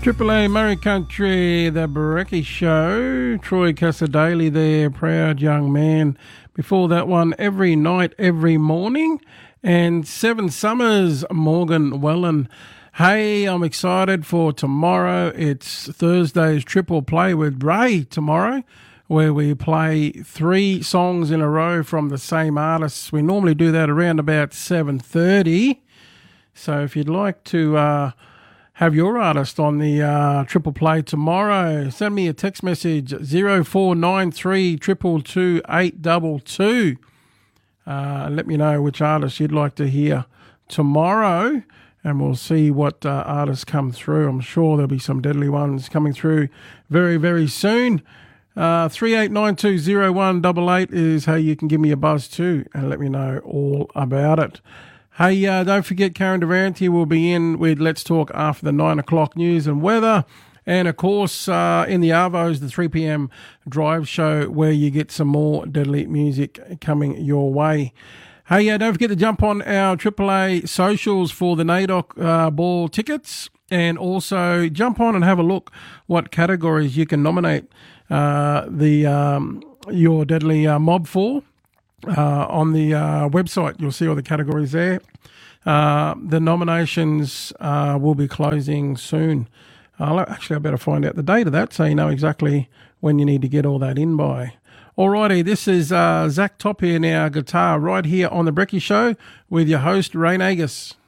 Triple A Murray Country, the Brecky Show. Troy Cassadaly there, proud young man. Before that one, Every Night, Every Morning. And Seven Summers, Morgan Wellen. Hey, I'm excited for tomorrow. It's Thursday's Triple Play with Ray tomorrow, where we play 3 songs in a row from the same artists. We normally do that around about 7:30. So if you'd like to have your artist on the Triple Play tomorrow, send me a text message 0493 222 822. Let me know which artist you'd like to hear tomorrow, and we'll see what artists come through. I'm sure there'll be some deadly ones coming through very, very soon. 38920188 is how you can give me a buzz too and let me know all about it. Hey, don't forget Karen Durante will be in with Let's Talk after the 9 o'clock news and weather. And, of course, in the Arvos, the 3 p.m. drive show where you get some more deadly music coming your way. Hey, don't forget to jump on our AAA socials for the NAIDOC ball tickets, and also jump on and have a look what categories you can nominate your deadly mob for. On the website, you'll see all the categories there. The nominations will be closing soon. I better find out the date of that so you know exactly when you need to get all that in by. Alrighty, this is Zach Top here now, guitar, right here on The Brecky Show with your host, Ray Nagus.